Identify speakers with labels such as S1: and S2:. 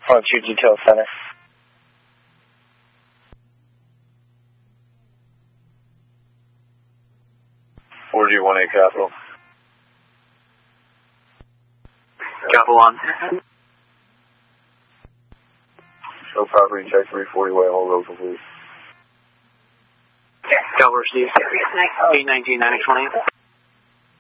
S1: Frontier Detail Center.
S2: Where do you want a capital?
S3: Capital on.
S2: Show property check 340 way, hold local, please.
S3: Capital received. 819-920.